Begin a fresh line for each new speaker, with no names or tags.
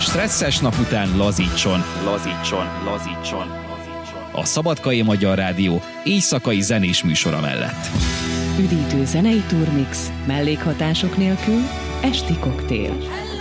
stresszes nap után lazítson. A Szabadkai Magyar Rádió éjszakai zenés műsora mellett.
Üdítő zenei turmix, mellékhatások nélkül, esti koktél.